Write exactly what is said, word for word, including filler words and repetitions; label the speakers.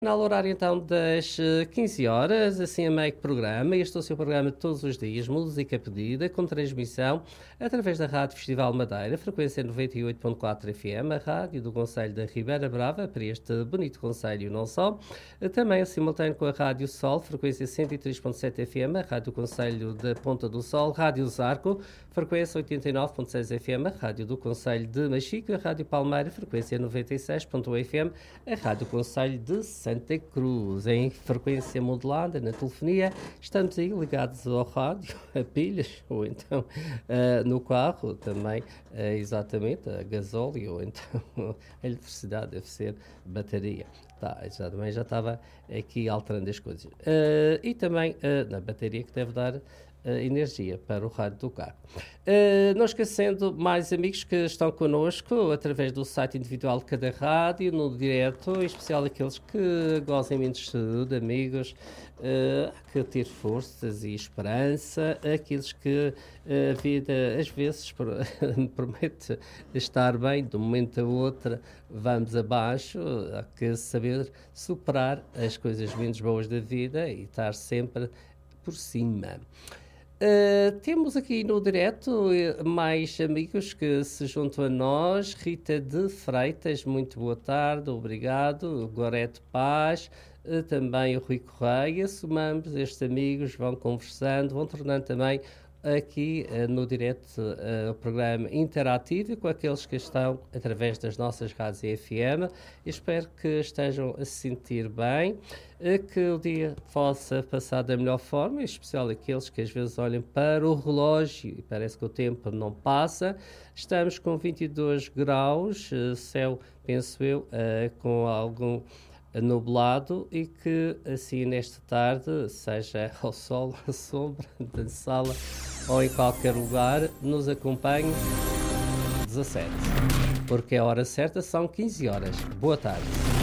Speaker 1: No horário então das eh, quinze horas, assim a meio de programa, este é o seu programa de todos os dias, Música Pedida, com transmissão através da Rádio Festival Madeira, frequência noventa e oito ponto quatro F M, a rádio do Conselho da Ribeira Brava, para este bonito concelho não só, eh, também a simultâneo com a Rádio Sol, frequência cento e três ponto sete F M, a Rádio do Concelho da Ponta do Sol, Rádio Zarco, frequência oitenta e nove ponto seis F M, a Rádio do Concelho de Machico, a Rádio Palmeira, frequência noventa e seis ponto um F M, a Rádio do Concelho de Santa Cruz, em frequência modulada, na telefonia. Estamos aí ligados ao rádio, a pilhas, ou então uh, no carro também, uh, exatamente, a gasóleo, ou então a eletricidade deve ser bateria. Tá, já, também já estava aqui alterando as coisas. Uh, e também uh, na bateria que deve dar Uh, energia para o rádio do carro. Uh, não esquecendo mais amigos que estão connosco através do site individual de cada rádio, no direto, em especial aqueles que gozem menos de saúde, amigos, uh, que ter forças e esperança, aqueles que uh, a vida às vezes promete estar bem, de um momento a outro vamos abaixo, há que saber superar as coisas menos boas da vida e estar sempre por cima. Uh, temos aqui no direto mais amigos que se juntam a nós. Rita de Freitas, muito boa tarde, obrigado. Gorete Paz, uh, também o Rui Correia. Somamos estes amigos, vão conversando, vão tornando também aqui uh, no direto uh, o programa interativo com aqueles que estão através das nossas rádios F M. Espero que estejam a se sentir bem, uh, que o dia possa passar da melhor forma, em especial aqueles que às vezes olham para o relógio e parece que o tempo não passa. Estamos com vinte e dois graus, uh, céu, penso eu, uh, com algum nublado, e que assim nesta tarde, seja ao sol, à sombra, na sala ou em qualquer lugar, nos acompanhe dezassete, porque a hora certa são quinze horas. Boa tarde.